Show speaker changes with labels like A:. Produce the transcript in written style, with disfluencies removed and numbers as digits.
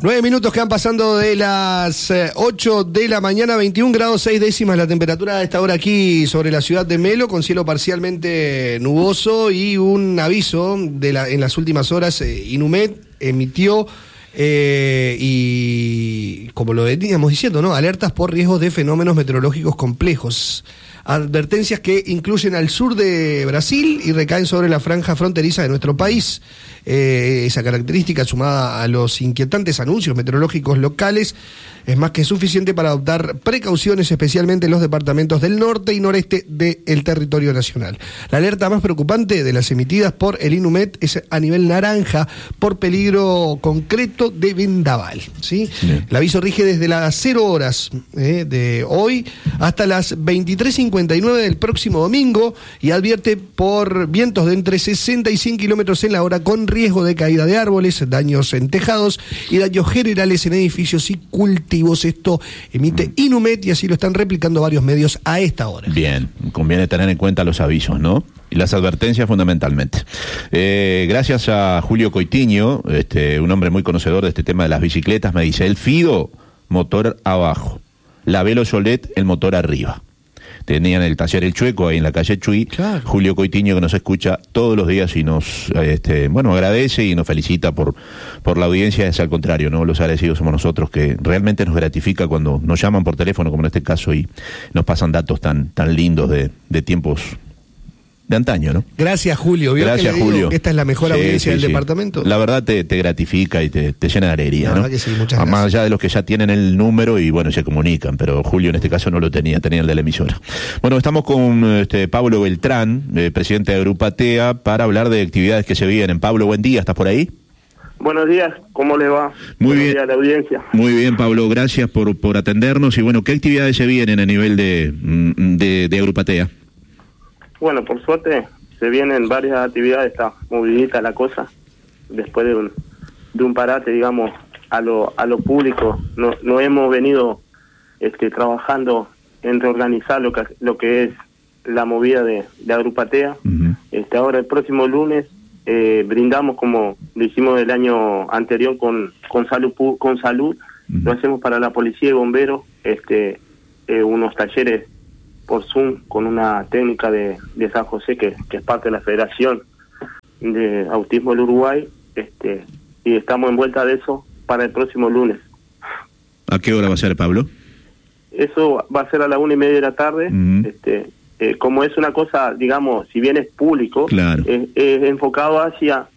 A: 9 minutos que van pasando de las 8 de la mañana, 21 grados 6 décimas la temperatura a esta hora aquí sobre la ciudad de Melo, con cielo parcialmente nuboso y un aviso en las últimas horas. Inumet emitió, y como lo veníamos diciendo, ¿no?, alertas por riesgos de fenómenos meteorológicos complejos. Advertencias que incluyen al sur de Brasil y recaen sobre la franja fronteriza de nuestro país. Esa característica, sumada a los inquietantes anuncios meteorológicos locales, es más que suficiente para adoptar precauciones, especialmente en los departamentos del norte y noreste del territorio nacional. La alerta más preocupante de las emitidas por el Inumet es a nivel naranja por peligro concreto de vendaval, ¿sí? Bien. El aviso rige desde las 0 horas de hoy hasta las 23:59 del próximo domingo y advierte por vientos de entre 60 y 100 kilómetros en la hora, con riesgo de caída de árboles, daños en tejados y daños generales en edificios y cultivos. Esto emite Inumet y así lo están replicando varios medios a esta hora. Bien, conviene tener en cuenta los avisos, ¿no? Y las advertencias fundamentalmente. Gracias a Julio Coitiño, un hombre muy conocedor de este tema de las bicicletas, me dice: el Fido, motor abajo; la Velo Solet, el motor arriba. Tenían el taller El Chueco ahí en la calle Chuy. Claro. Julio Coitiño, que nos escucha todos los días y nos agradece y nos felicita por la audiencia. Es al contrario, ¿no? Los agradecidos somos nosotros, que realmente nos gratifica cuando nos llaman por teléfono, como en este caso, y nos pasan datos tan lindos de tiempos de antaño, ¿no? Gracias, Julio. Gracias, Julio. Que esta es la mejor audiencia del departamento. La verdad te gratifica y te llena de alegría, ¿no? Que sí, muchas gracias. Más allá de los que ya tienen el número y bueno, se comunican, pero Julio en este caso no lo tenía el de la emisora. Bueno, estamos con Pablo Beltrán, presidente de Agrupatea, para hablar de actividades que se vienen. Pablo, buen día, ¿estás por ahí?
B: Buenos días, ¿cómo le va?
A: Muy bien.
B: Buenos días a la audiencia.
A: Muy bien, Pablo, gracias por atendernos. Y bueno, ¿qué actividades se vienen a nivel de Agrupatea?
B: Bueno, por suerte se vienen varias actividades, está movidita la cosa, después de un parate, digamos, a lo público. No hemos venido trabajando en reorganizar lo que es la movida de Agrupatea. Uh-huh. Ahora el próximo lunes brindamos, como lo hicimos el año anterior con salud. Uh-huh. Lo hacemos para la policía y bomberos, unos talleres por Zoom con una técnica de San José, que es parte de la Federación de Autismo del Uruguay, y estamos en vuelta de eso para el próximo lunes.
A: ¿A qué hora va a ser, Pablo?
B: Eso va a ser a la 1:30 de la tarde. Uh-huh. Como es una cosa, digamos, si bien es público, claro, es enfocado hacia